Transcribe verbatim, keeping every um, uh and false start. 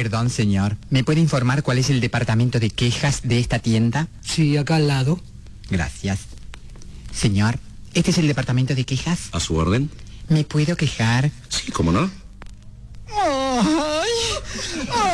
Perdón, señor. ¿Me puede informar cuál es el departamento de quejas de esta tienda? Sí, acá al lado. Gracias. Señor, ¿este es el departamento de quejas? ¿A su orden? ¿Me puedo quejar? Sí, ¿cómo no? ¡Ay! ¡Ay!